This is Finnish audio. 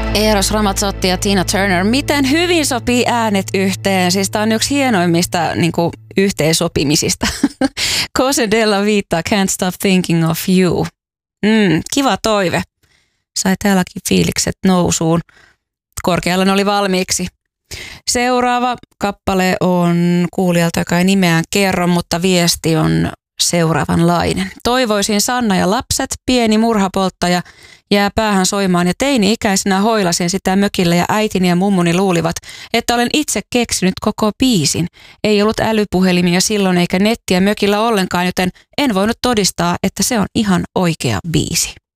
Eros Ramazzotti ja Tina Turner. Miten hyvin sopii äänet yhteen? Siis tää on yksi hienoimmista yhteensopimisista. Cose della vita, can't stop thinking of you. Kiva toive. Sai täälläkin fiilikset nousuun. Korkealla ne oli valmiiksi. Seuraava kappale on kuulijalta, joka ei nimeään kerro, mutta viesti on seuraavanlainen. Toivoisin Sanna ja lapset, pieni murhapolttaja jää päähän soimaan ja teini-ikäisenä hoilasin sitä mökillä ja äitini ja mummuni luulivat, että olen itse keksinyt koko biisin. Ei ollut älypuhelimia silloin eikä nettiä mökillä ollenkaan, joten en voinut todistaa, että se on ihan oikea biisi.